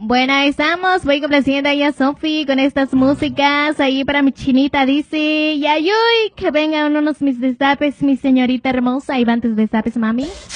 Bueno, ahí estamos. Voy complaciendo ahí a Sofi con estas músicas. Ahí para mi chinita dice, Yayuy, que vengan unos mis destapes, mi señorita hermosa. Ahí van tus destapes, mami.